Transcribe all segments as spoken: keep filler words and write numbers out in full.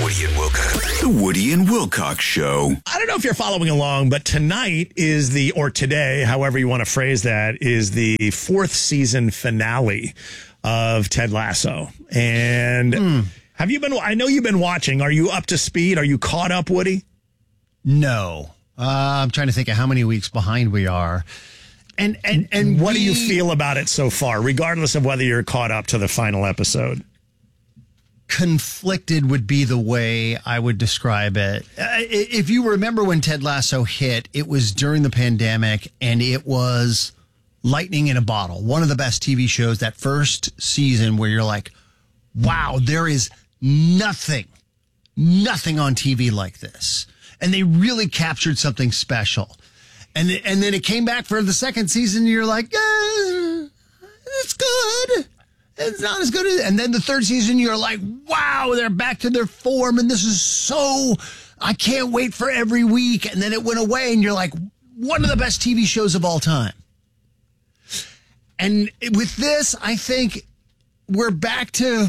Woody and Wilcox. The Woody and Wilcox Show. I don't know if you're following along, but tonight is the, or today, however you want to phrase that, is the fourth season finale of Ted Lasso. And mm. have you been, I know you've been watching. Are you up to speed? Are you caught up, Woody? No. Uh, I'm trying to think of how many weeks behind we are. And and and what we, do you feel about it so far, regardless of whether you're caught up to the final episode? Conflicted would be the way I would describe it. Uh, if you remember when Ted Lasso hit, it was during the pandemic, and it was lightning in a bottle. One of the best T V shows, that first season where you're like, wow, there is nothing, nothing on T V like this. And they really captured something special. And and then it came back for the second season, and you're like, eh, it's good. It's not as good as... And then the third season, you're like, wow, they're back to their form, and this is so... I can't wait for every week. And then it went away, and you're like, one of the best T V shows of all time. And with this, I think we're back to...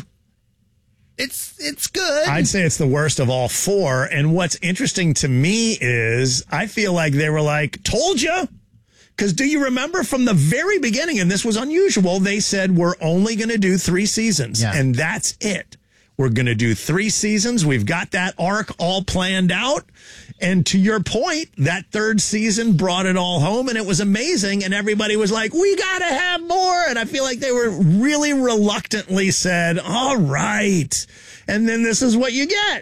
It's it's good. I'd say it's the worst of all four. And what's interesting to me is I feel like they were like, told you. Because do you remember from the very beginning, and this was unusual, they said we're only going to do three seasons. Yeah. And that's it. We're going to do three seasons. We've got that arc all planned out. And to your point, that third season brought it all home, and it was amazing. And everybody was like, we got to have more. And I feel like they were really reluctantly said, all right. And then this is what you get.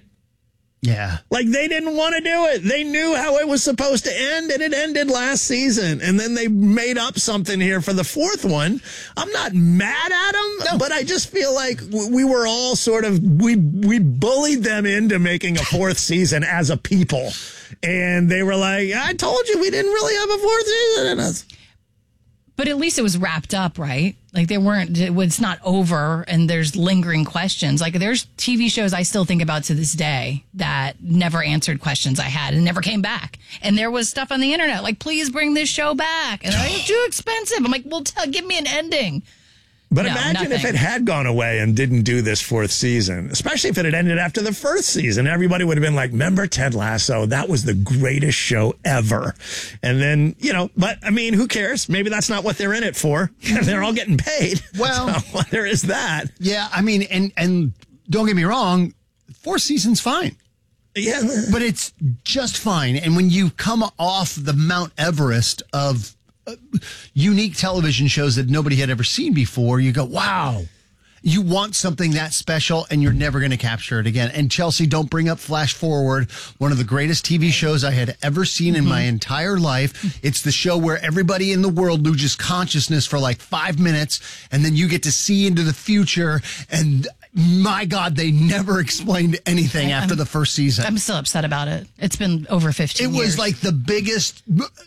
Yeah. Like they didn't want to do it. They knew how it was supposed to end, and it ended last season. And then they made up something here for the fourth one. I'm not mad at them, no. but I just feel like we were all sort of, we we bullied them into making a fourth season as a people. And they were like, I told you we didn't really have a fourth season in us. But at least it was wrapped up, right? Like they weren't, it was not over and there's lingering questions. Like there's T V shows I still think about to this day that never answered questions I had and never came back. And there was stuff on the internet like, please bring this show back. And it's too expensive. I'm like, well, tell, give me an ending. But no, imagine nothing. if it had gone away and didn't do this fourth season, especially if it had ended after the first season. Everybody would have been like, remember Ted Lasso? That was the greatest show ever. And then, you know, but I mean, who cares? Maybe that's not what they're in it for. They're all getting paid. Well, so, there is that. Yeah, I mean, and, and don't get me wrong, four seasons fine. Yeah. But it's just fine. And when you come off the Mount Everest of Uh, unique television shows that nobody had ever seen before, you go, wow, you want something that special and you're never going to capture it again. And Chelsea, don't bring up Flash Forward, one of the greatest T V shows I had ever seen mm-hmm. in my entire life. It's the show where everybody in the world loses consciousness for like five minutes and then you get to see into the future. And my God, they never explained anything after I'm, the first season. I'm still upset about it. It's been over fifteen It years. was like the biggest...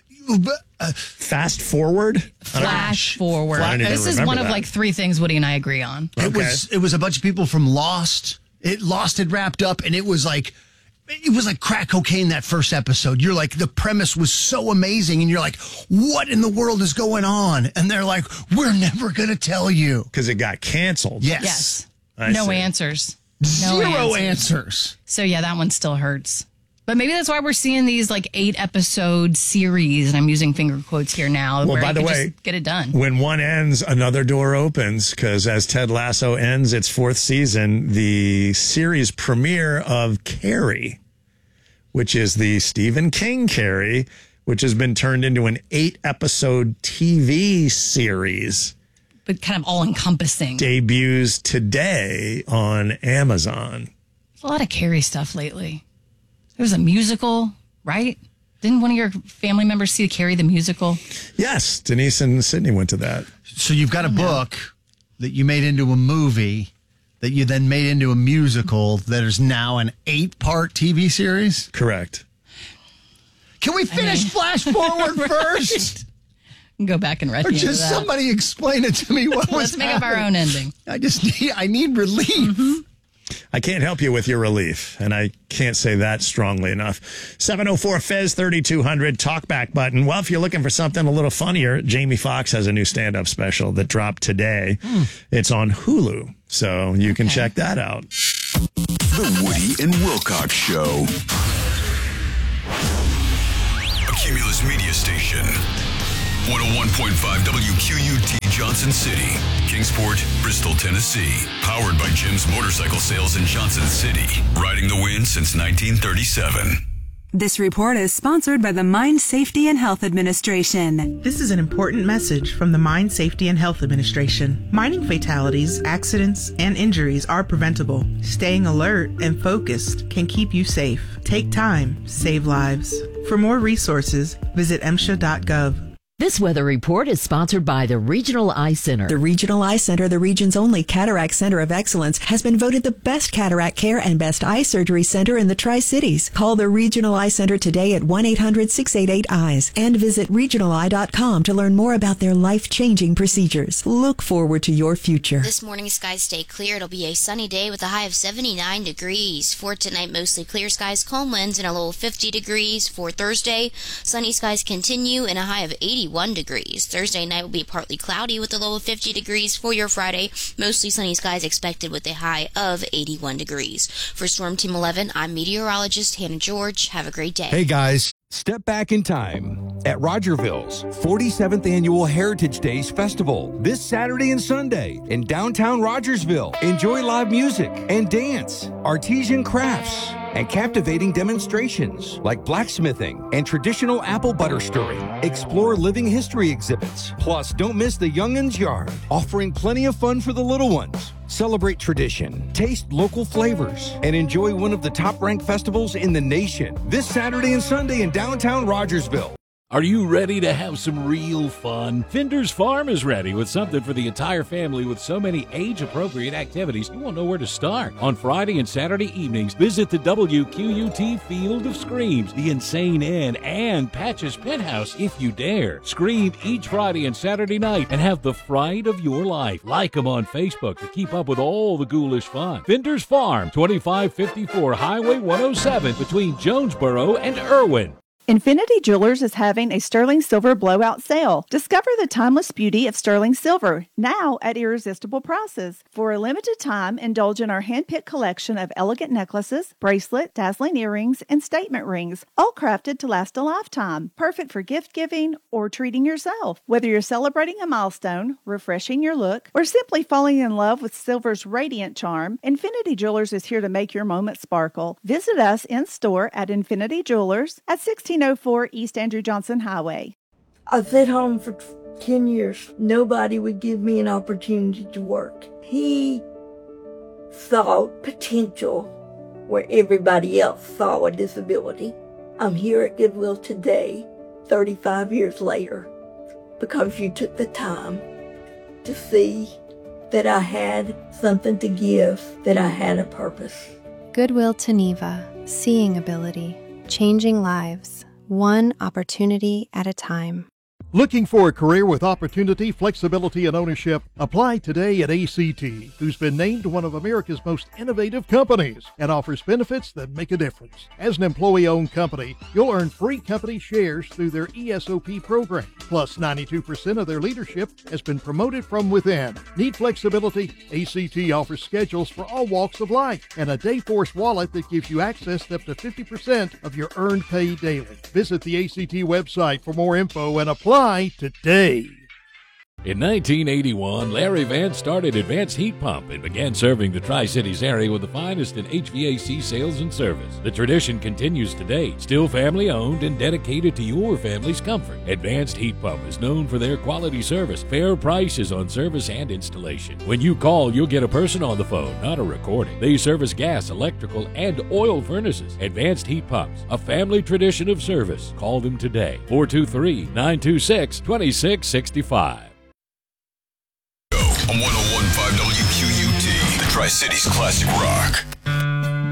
Uh, Fast Forward? Flash Forward. Well, this is one that. of like three things Woody and I agree on. It okay. was it was a bunch of people from Lost. It Lost had wrapped up, and it was like it was like crack cocaine that first episode. You're like, the premise was so amazing, and you're like, what in the world is going on? And they're like, we're never gonna tell you. Because it got canceled. Yes. Yes. I no see. answers. No Zero answers. answers. So yeah, that one still hurts. But maybe that's why we're seeing these like eight episode series, and I'm using finger quotes here now. Well, where by you the can way, just get it done. When one ends, another door opens, because as Ted Lasso ends its fourth season, the series premiere of Carrie, which is the Stephen King Carrie, which has been turned into an eight episode T V series, But kind of all encompassing. debuts today on Amazon. There's a lot of Carrie stuff lately. There was a musical, right? Didn't one of your family members see Carrie the musical? Yes, Denise and Sydney went to that. So you've got a book that you made into a movie that you then made into a musical that is now an eight-part T V series? Correct. Can we finish I mean, Flash Forward right. first? Go back and read Or the end of just that. somebody explain it to me. What was Let's make up our happening? own ending. I just need, I need relief. Mm-hmm. I can't help you with your relief, and I can't say that strongly enough. seven oh four Fez thirty-two hundred, talkback button. Well, if you're looking for something a little funnier, Jamie Foxx has a new stand-up special that dropped today. Mm. It's on Hulu, so you can Okay. check that out. The Woody and Wilcox Show. A Cumulus Media Station. one oh one point five W Q U T Johnson City, Kingsport, Bristol, Tennessee. Powered by Jim's Motorcycle Sales in Johnson City. Riding the wind since nineteen thirty-seven. This report is sponsored by the Mine Safety and Health Administration. This is an important message from the Mine Safety and Health Administration. Mining fatalities, accidents, and injuries are preventable. Staying alert and focused can keep you safe. Take time, save lives. For more resources, visit M S H A dot gov. This weather report is sponsored by the Regional Eye Center. The Regional Eye Center, the region's only cataract center of excellence, has been voted the best cataract care and best eye surgery center in the Tri-Cities. Call the Regional Eye Center today at one eight hundred six eight eight eyes and visit regional eye dot com to learn more about their life-changing procedures. Look forward to your future. This morning, skies stay clear. It'll be a sunny day with a high of seventy-nine degrees. For tonight, mostly clear skies, calm winds, and a low of fifty degrees. For Thursday, sunny skies continue and a high of eighty-one degrees. Thursday night will be partly cloudy with a low of fifty degrees. For your Friday, mostly sunny skies expected with a high of eighty-one degrees. For Storm Team eleven, I'm meteorologist Hannah George. Have a great day. Hey guys, step back in time at Rogerville's forty-seventh Annual Heritage Days Festival this Saturday and Sunday in downtown Rogersville. Enjoy live music and dance, artisan crafts, and captivating demonstrations like blacksmithing and traditional apple butter stirring. Explore living history exhibits. Plus, don't miss the Young'uns Yard, offering plenty of fun for the little ones. Celebrate tradition, taste local flavors, and enjoy one of the top-ranked festivals in the nation this Saturday and Sunday in downtown Rogersville. Are you ready to have some real fun? Finder's Farm is ready with something for the entire family with so many age-appropriate activities you won't know where to start. On Friday and Saturday evenings, visit the W Q U T Field of Screams, the Insane Inn, and Patch's Penthouse if you dare. Scream each Friday and Saturday night and have the fright of your life. Like them on Facebook to keep up with all the ghoulish fun. Finder's Farm, twenty-five fifty-four Highway one oh seven between Jonesboro and Irwin. Infinity Jewelers is having a sterling silver blowout sale. Discover the timeless beauty of sterling silver, now at irresistible prices. For a limited time, indulge in our hand-picked collection of elegant necklaces, bracelet, dazzling earrings, and statement rings, all crafted to last a lifetime. Perfect for gift-giving or treating yourself. Whether you're celebrating a milestone, refreshing your look, or simply falling in love with silver's radiant charm, Infinity Jewelers is here to make your moment sparkle. Visit us in-store at Infinity Jewelers at sixteen oh four East Andrew Johnson Highway. I sat home for ten years. Nobody would give me an opportunity to work. He saw potential where everybody else saw a disability. I'm here at Goodwill today, thirty-five years later, because you took the time to see that I had something to give, that I had a purpose. Goodwill Geneva, seeing ability, changing lives. One opportunity at a time. Looking for a career with opportunity, flexibility, and ownership? Apply today at A C T, who's been named one of America's most innovative companies and offers benefits that make a difference. As an employee-owned company, you'll earn free company shares through their E S O P program. Plus, ninety-two percent of their leadership has been promoted from within. Need flexibility? A C T offers schedules for all walks of life and a Dayforce wallet that gives you access to up to fifty percent of your earned pay daily. Visit the A C T website for more info and apply today. In nineteen eighty-one, Larry Vance started Advanced Heat Pump and began serving the Tri-Cities area with the finest in H V A C sales and service. The tradition continues today, still family-owned and dedicated to your family's comfort. Advanced Heat Pump is known for their quality service, fair prices on service and installation. When you call, you'll get a person on the phone, not a recording. They service gas, electrical, and oil furnaces. Advanced Heat Pumps, a family tradition of service. Call them today, four two three, nine two six, two six six five. On one oh one point five W Q U T, the Tri-Cities Classic Rock.